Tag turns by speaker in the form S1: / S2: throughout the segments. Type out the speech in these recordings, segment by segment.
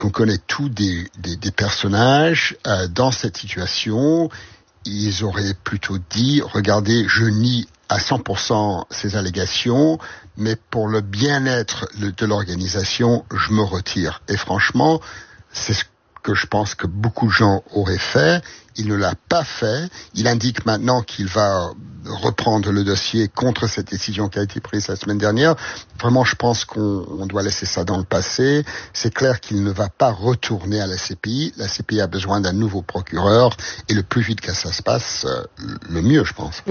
S1: On connaît tous des personnages dans cette situation. Ils auraient plutôt dit, regardez, je nie à 100% ces allégations, mais pour le bien-être de l'organisation, je me retire. Et franchement, c'est ce que je pense que beaucoup de gens auraient fait. Il ne l'a pas fait. Il indique maintenant qu'il va reprendre le dossier contre cette décision qui a été prise la semaine dernière. Vraiment, je pense qu'on doit laisser ça dans le passé. C'est clair qu'il ne va pas retourner à la CPI. La CPI a besoin d'un nouveau procureur et le plus vite que ça se passe, le mieux, je pense.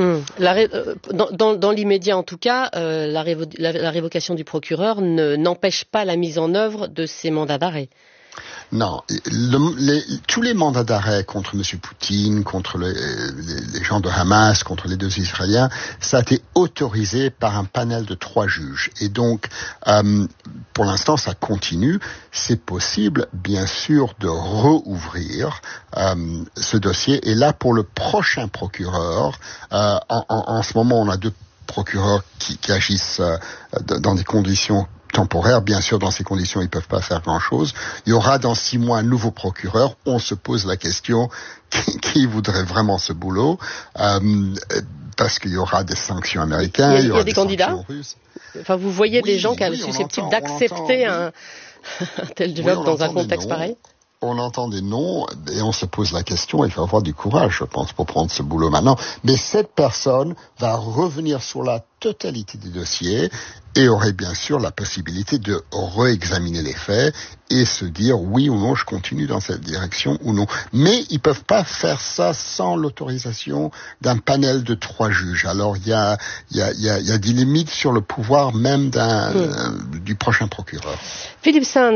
S2: Dans l'immédiat, en tout cas, la révocation du procureur n'empêche pas la mise en œuvre de ces mandats d'arrêt.
S1: Non, tous les mandats d'arrêt contre M. Poutine, contre les gens de Hamas, contre les 2 Israéliens, ça a été autorisé par un panel de 3 juges. Et donc, pour l'instant, ça continue. C'est possible, bien sûr, de rouvrir ce dossier. Et là, pour le prochain procureur, en ce moment, on a 2 procureurs qui agissent dans des conditions temporaire, bien sûr, dans ces conditions, ils peuvent pas faire grand-chose. Il y aura dans 6 mois un nouveau procureur. On se pose la question qui voudrait vraiment ce boulot, parce qu'il y aura des sanctions américaines,
S2: il y aura
S1: des
S2: candidats
S1: russes.
S2: Enfin, vous voyez des gens qui sont susceptibles d'accepter un tel job dans un contexte pareil?
S1: On entend des noms et on se pose la question, il faut avoir du courage, je pense, pour prendre ce boulot maintenant. Mais cette personne va revenir sur la totalité des dossiers et aurait bien sûr la possibilité de réexaminer les faits et se dire oui ou non, je continue dans cette direction ou non. Mais ils peuvent pas faire ça sans l'autorisation d'un panel de 3 juges. Alors il y a des limites sur le pouvoir même du prochain procureur.
S2: Philippe Sands,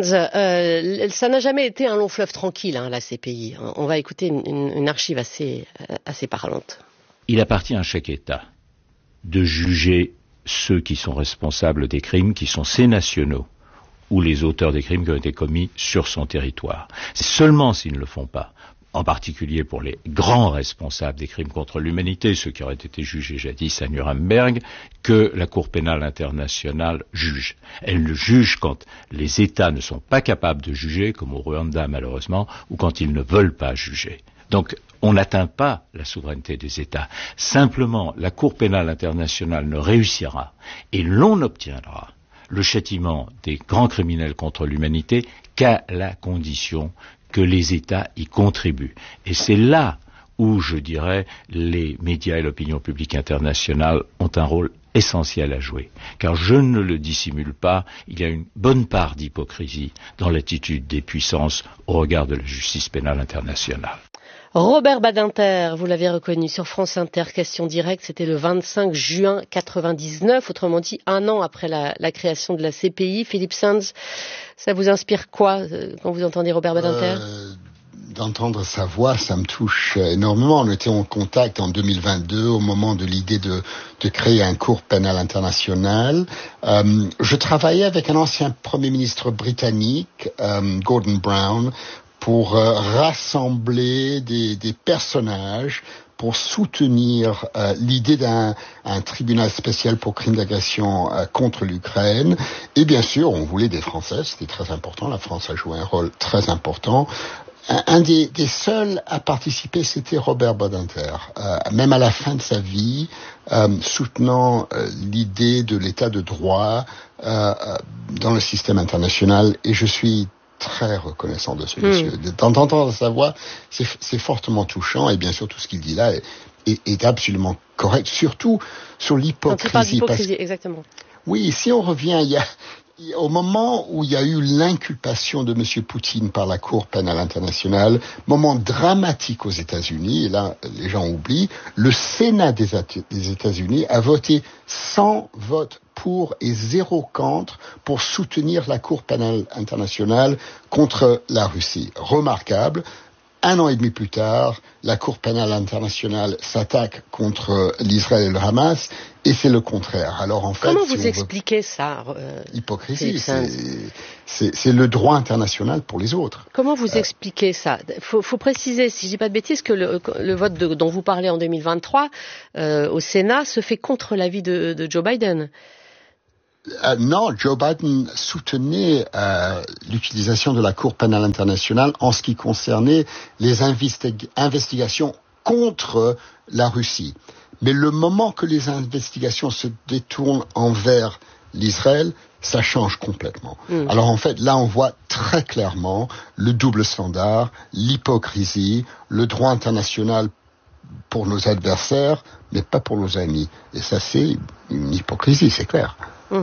S2: ça n'a jamais été un long fleuve tranquille, la CPI. On va écouter une archive assez parlante.
S3: Il appartient à chaque État de juger ceux qui sont responsables des crimes, qui sont ces nationaux, ou les auteurs des crimes qui ont été commis sur son territoire. C'est seulement s'ils ne le font pas, en particulier pour les grands responsables des crimes contre l'humanité, ceux qui auraient été jugés jadis à Nuremberg, que la Cour pénale internationale juge. Elle le juge quand les États ne sont pas capables de juger, comme au Rwanda malheureusement, ou quand ils ne veulent pas juger. Donc, on n'atteint pas la souveraineté des États. Simplement, la Cour pénale internationale ne réussira et l'on obtiendra le châtiment des grands criminels contre l'humanité qu'à la condition que les États y contribuent. Et c'est là où, je dirais, les médias et l'opinion publique internationale ont un rôle essentiel à jouer. Car je ne le dissimule pas, il y a une bonne part d'hypocrisie dans l'attitude des puissances au regard de la justice pénale internationale.
S2: Robert Badinter, vous l'avez reconnu sur France Inter, question directe, c'était le 25 juin 99, autrement dit 1 an après la création de la CPI. Philippe Sands, ça vous inspire quoi quand vous entendez Robert Badinter?
S1: D'entendre sa voix, ça me touche énormément. On était en contact en 2022 au moment de l'idée de créer un cour pénal international. Je travaillais avec un ancien Premier ministre britannique, Gordon Brown, pour rassembler des personnages pour soutenir l'idée d'un tribunal spécial pour crimes d'agression contre l'Ukraine. Et bien sûr, on voulait des Français, c'était très important. La France a joué un rôle très important. Un des seuls à participer, c'était Robert Badinter. Même à la fin de sa vie, soutenant l'idée de l'état de droit dans le système international. Et je suis très reconnaissant de ce monsieur. D'entendre sa voix, c'est fortement touchant. Et bien sûr, tout ce qu'il dit là est absolument correct. Surtout sur l'hypocrisie.
S2: Exactement.
S1: Oui, si on revient, au moment où il y a eu l'inculpation de M. Poutine par la Cour pénale internationale, moment dramatique aux États-Unis, et là les gens oublient, le Sénat des États-Unis a voté 100 votes pour et 0 contre pour soutenir la Cour pénale internationale contre la Russie. Remarquable. 1 an et demi plus tard, la Cour pénale internationale s'attaque contre l'Israël et le Hamas, et c'est le contraire. Alors en fait,
S2: comment vous expliquez ça
S1: Hypocrisie, c'est le droit international pour les autres.
S2: Comment vous expliquez ça? Faut préciser, si je dis pas de bêtises, que le vote dont vous parlez en 2023 au Sénat se fait contre l'avis de Joe Biden.
S1: Non, Joe Biden soutenait l'utilisation de la Cour pénale internationale en ce qui concernait les investigations contre la Russie. Mais le moment que les investigations se détournent envers l'Israël, ça change complètement. Alors en fait, là on voit très clairement le double standard, l'hypocrisie, le droit international pour nos adversaires, mais pas pour nos amis. Et ça, c'est une hypocrisie, c'est clair.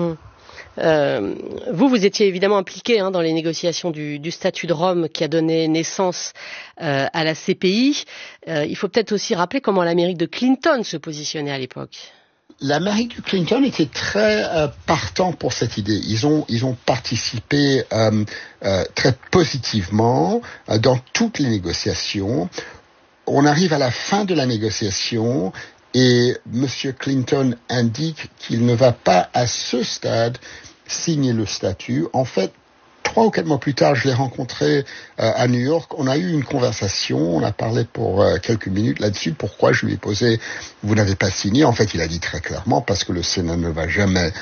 S2: Vous étiez évidemment impliqué dans les négociations du statut de Rome qui a donné naissance à la CPI. Il faut peut-être aussi rappeler comment l'Amérique de Clinton se positionnait à l'époque.
S1: L'Amérique de Clinton était très partant pour cette idée. Ils ont participé très positivement dans toutes les négociations. On arrive à la fin de la négociation et M. Clinton indique qu'il ne va pas à ce stade signer le statut. En fait, 3 ou 4 mois plus tard, je l'ai rencontré à New York. On a eu une conversation, on a parlé pour quelques minutes là-dessus. Pourquoi je lui ai posé « Vous n'avez pas signé ?» En fait, il a dit très clairement parce que le Sénat ne va jamais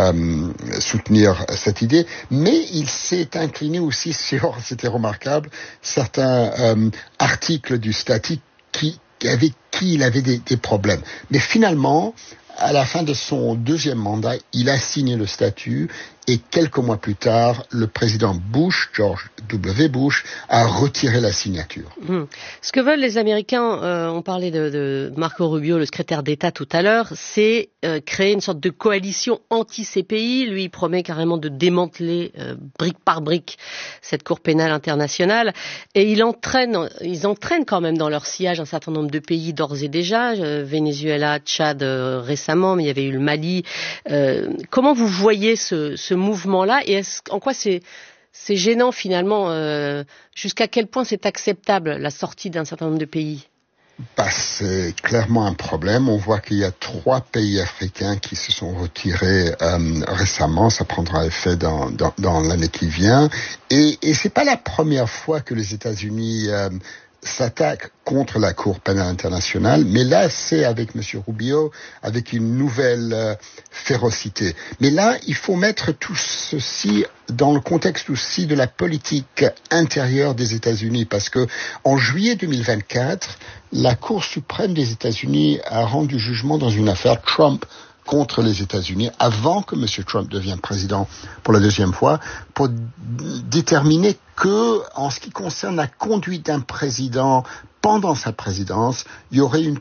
S1: soutenir cette idée. Mais il s'est incliné aussi sur, c'était remarquable, certains articles du statut avec qui il avait des problèmes. Mais finalement, à la fin de son 2e mandat, il a signé le statut et quelques mois plus tard, le président Bush, George W. Bush, a retiré la signature.
S2: Ce que veulent les Américains, on parlait de Marco Rubio, le secrétaire d'État tout à l'heure, c'est créer une sorte de coalition anti-CPI. Lui, il promet carrément de démanteler brique par brique cette Cour pénale internationale. Et ils entraînent quand même dans leur sillage un certain nombre de pays d'ores et déjà. Venezuela, Tchad récemment, mais il y avait eu le Mali. Comment vous voyez ce mouvement-là et en quoi c'est gênant finalement, jusqu'à quel point c'est acceptable la sortie d'un certain nombre de pays?
S1: C'est clairement un problème. On voit qu'il y a 3 pays africains qui se sont retirés récemment. Ça prendra effet dans l'année qui vient. Et c'est pas la première fois que les États-Unis s'attaque contre la Cour pénale internationale, mais là, c'est avec M. Rubio, avec une nouvelle férocité. Mais là, il faut mettre tout ceci dans le contexte aussi de la politique intérieure des États-Unis, parce que en juillet 2024, la Cour suprême des États-Unis a rendu jugement dans une affaire Trump contre les États-Unis, avant que M. Trump devienne président pour la 2e fois, pour déterminer que, en ce qui concerne la conduite d'un président pendant sa présidence, il y aurait une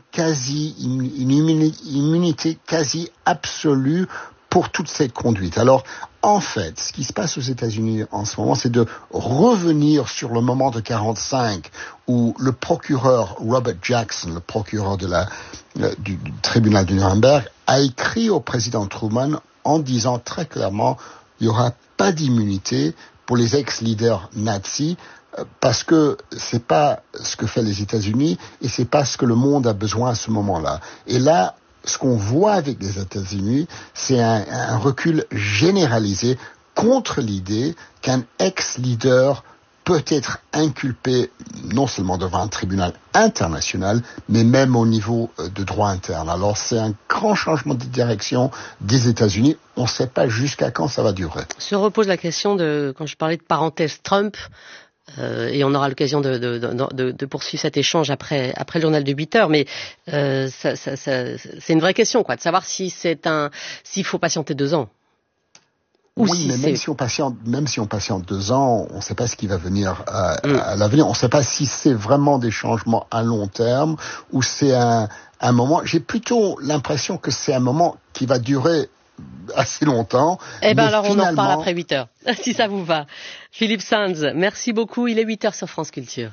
S1: immunité quasi absolue pour toute cette conduite. Alors, en fait, ce qui se passe aux États-Unis en ce moment, c'est de revenir sur le moment de 1945 où le procureur Robert Jackson, le procureur du tribunal de Nuremberg, a écrit au président Truman en disant très clairement il n'y aura pas d'immunité pour les ex-leaders nazis parce que c'est pas ce que fait les États-Unis et c'est pas ce que le monde a besoin à ce moment-là. Et là, ce qu'on voit avec les États-Unis, c'est un recul généralisé contre l'idée qu'un ex-leader peut être inculpé non seulement devant un tribunal international, mais même au niveau de droit interne. Alors c'est un grand changement de direction des États-Unis. On ne sait pas jusqu'à quand ça va durer.
S2: Se repose la question quand je parlais de parenthèse Trump, et on aura l'occasion de poursuivre cet échange après le journal de 8 heures, mais c'est une vraie question, de savoir s'il faut patienter 2 ans.
S1: Oui, mais même si on patiente 2 ans, on ne sait pas ce qui va venir à l'avenir. On ne sait pas si c'est vraiment des changements à long terme ou c'est un moment. J'ai plutôt l'impression que c'est un moment qui va durer assez longtemps.
S2: Alors on en reparle après 8 heures, si ça vous va. Philippe Sands, merci beaucoup. Il est 8 heures sur France Culture.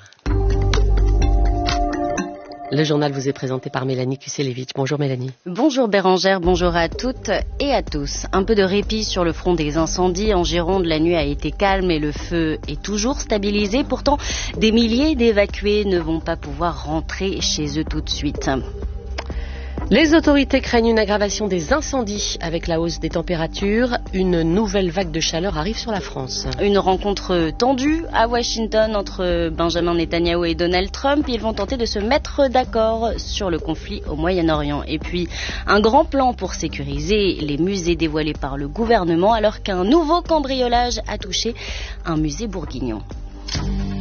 S2: Le journal vous est présenté par Mélanie Kuselevich. Bonjour Mélanie.
S4: Bonjour Bérangère, bonjour à toutes et à tous. Un peu de répit sur le front des incendies. En Gironde, la nuit a été calme et le feu est toujours stabilisé. Pourtant, des milliers d'évacués ne vont pas pouvoir rentrer chez eux tout de suite.
S2: Les autorités craignent une aggravation des incendies avec la hausse des températures. Une nouvelle vague de chaleur arrive sur la France.
S4: Une rencontre tendue à Washington entre Benjamin Netanyahou et Donald Trump. Ils vont tenter de se mettre d'accord sur le conflit au Moyen-Orient. Et puis, un grand plan pour sécuriser les musées dévoilé par le gouvernement alors qu'un nouveau cambriolage a touché un musée bourguignon.